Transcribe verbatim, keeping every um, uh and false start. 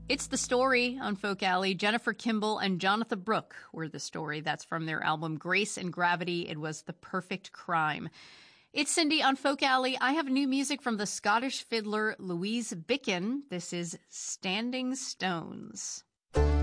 It's The Story on Folk Alley. Jennifer Kimball and Jonathan Brooke were The Story. That's from their album Grace and Gravity. It was The Perfect Crime. It's Cindy on Folk Alley. I have new music from the Scottish fiddler Louise Bicken. This is Standing Stones.